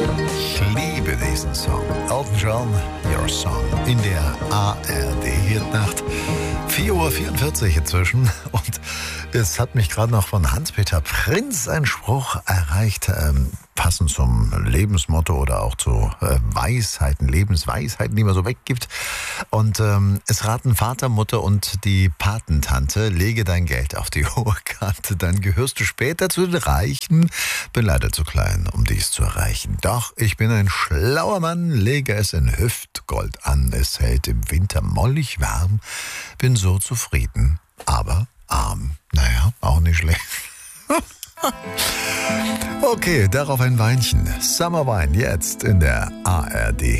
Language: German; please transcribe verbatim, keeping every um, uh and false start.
Ich liebe diesen Song. Elton John, Your Song in der A R D-Hitnacht. vier Uhr vierundvierzig inzwischen und es hat mich gerade noch von Hans-Peter Prinz ein Spruch erreicht, ähm, passend zum Lebensmotto oder auch zu äh, Weisheiten, Lebensweisheiten, die man so weggibt. Und ähm, es raten Vater, Mutter und die Patentante, lege dein Geld auf die hohe Kante, dann gehörst du später zu den Reichen. Bin leider zu klein, um dies zu erreichen. Doch ich bin ein schlauer Mann, lege es in Hüftgold an. Es hält im Winter mollig warm, bin so zufrieden, aber arm. Naja, auch nicht schlecht. Okay, darauf ein Weinchen. Summer Wine jetzt in der A R D